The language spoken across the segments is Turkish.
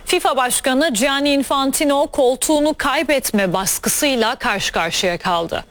FIFA Başkanı Gianni Infantino koltuğunu kaybetme baskısıyla karşı karşıya kaldı.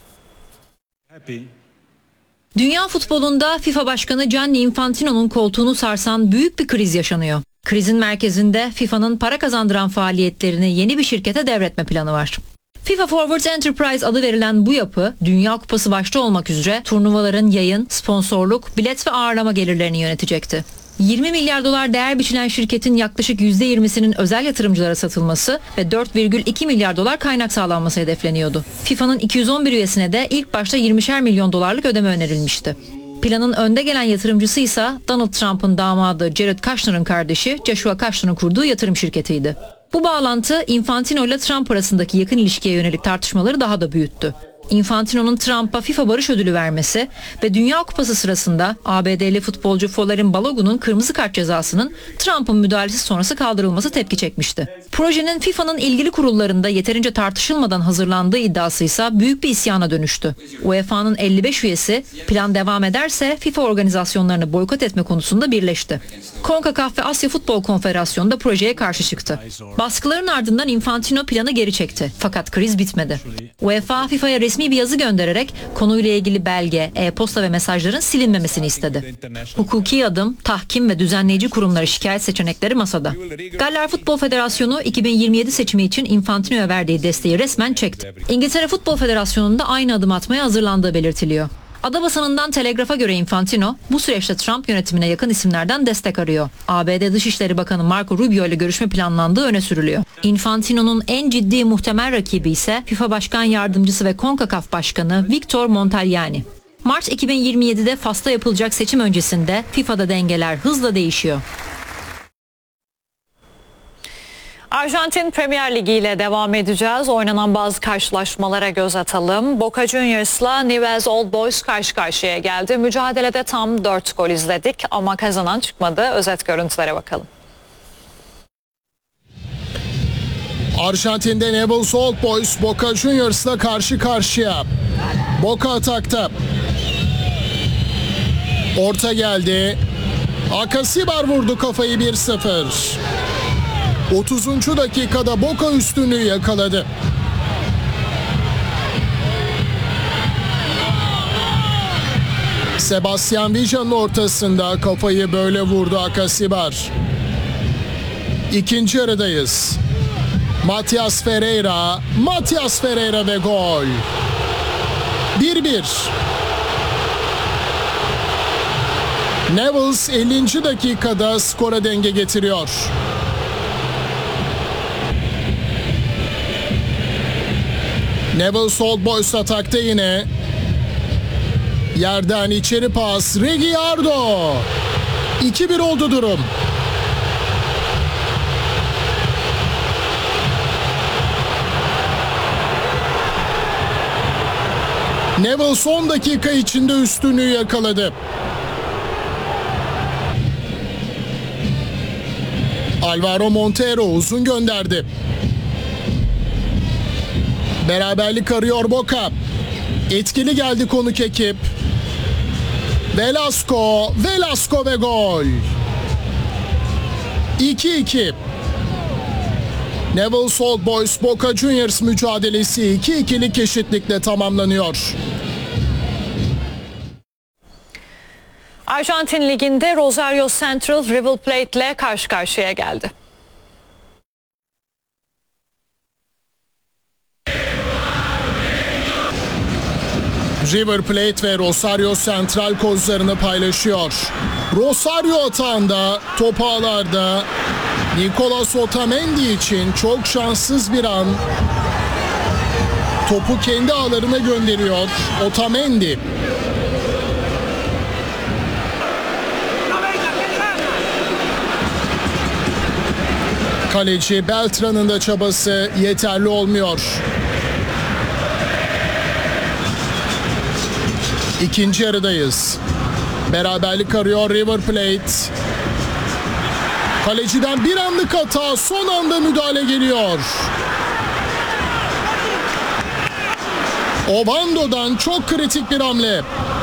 Dünya futbolunda FIFA Başkanı Gianni Infantino'nun koltuğunu sarsan büyük bir kriz yaşanıyor. Krizin merkezinde FIFA'nın para kazandıran faaliyetlerini yeni bir şirkete devretme planı var. FIFA Forwards Enterprise adı verilen bu yapı, Dünya Kupası başta olmak üzere turnuvaların yayın, sponsorluk, bilet ve ağırlama gelirlerini yönetecekti. 20 milyar dolar değer biçilen şirketin yaklaşık %20'sinin özel yatırımcılara satılması ve 4,2 milyar dolar kaynak sağlanması hedefleniyordu. FIFA'nın 211 üyesine de ilk başta 20'şer milyon dolarlık ödeme önerilmişti. Planın önde gelen yatırımcısı ise Donald Trump'ın damadı Jared Kushner'ın kardeşi Joshua Kushner'ın kurduğu yatırım şirketiydi. Bu bağlantı Infantino ile Trump arasındaki yakın ilişkiye yönelik tartışmaları daha da büyüttü. Infantino'nun Trump'a FIFA Barış Ödülü vermesi ve Dünya Kupası sırasında ABD'li futbolcu Folarin Balogun'un kırmızı kart cezasının Trump'ın müdahalesi sonrası kaldırılması tepki çekmişti. Projenin FIFA'nın ilgili kurullarında yeterince tartışılmadan hazırlandığı iddiasıysa büyük bir isyana dönüştü. UEFA'nın 55 üyesi plan devam ederse FIFA organizasyonlarını boykot etme konusunda birleşti. CONCACAF ve Asya Futbol Konfederasyonu da projeye karşı çıktı. Baskıların ardından Infantino planı geri çekti. Fakat kriz bitmedi. UEFA FIFA'ya resmi bir yazı göndererek konuyla ilgili belge, e-posta ve mesajların silinmemesini istedi. Hukuki adım, tahkim ve düzenleyici kurumları şikayet seçenekleri masada. Galler Futbol Federasyonu 2027 seçimi için Infantino'ya verdiği desteği resmen çekti. İngiltere Futbol Federasyonu'nda aynı adım atmaya hazırlandığı belirtiliyor. Ada basınından Telegraf'a göre Infantino bu süreçte Trump yönetimine yakın isimlerden destek arıyor. ABD Dışişleri Bakanı Marco Rubio ile görüşme planlandığı öne sürülüyor. Infantino'nun en ciddi muhtemel rakibi ise FIFA Başkan Yardımcısı ve CONCACAF Başkanı Victor Montagliani. Mart 2027'de Fas'ta yapılacak seçim öncesinde FIFA'da dengeler hızla değişiyor. Arjantin Premier Ligi ile devam edeceğiz. Oynanan bazı karşılaşmalara göz atalım. Boca Juniors'la Newell's Old Boys karşı karşıya geldi. Mücadelede tam 4 gol izledik ama kazanan çıkmadı. Özet görüntülere bakalım. Arjantin'de Newell's Old Boys Boca Juniors'la karşı karşıya. Boca atakta. Orta geldi. Akasibar vurdu kafayı 1-0. 30. dakikada Boca üstünlüğü yakaladı. Sebastian Villa'nın ortasında kafayı böyle vurdu Akasibar. İkinci yarıdayız. Matias Ferreira ve gol. 1-1. Newell's 50. dakikada skora denge getiriyor. Newell's Old Boys atakta yine. Yerden içeri pas. Reguilhardo. 2-1 oldu durum. Newell son dakika içinde üstünlüğü yakaladı. Alvaro Montero uzun gönderdi. Beraberlik arıyor Boca. Etkili geldi konuk ekip. Velasco ve gol. 2-2. Newell's Old Boys Boca Juniors mücadelesi 2-2'lik eşitlikle tamamlanıyor. Arjantin Ligi'nde Rosario Central River Plate ile karşı karşıya geldi. River Plate ve Rosario Central kozlarını paylaşıyor. Rosario atağında, top ağlarda Nicolas Otamendi için çok şanssız bir an. Topu kendi ağlarına gönderiyor Otamendi. Kaleci Beltran'ın da çabası yeterli olmuyor. İkinci yarıdayız. Beraberlik arıyor River Plate. Kaleciden bir anlık hata, son anda müdahale geliyor. Obando'dan çok kritik bir hamle.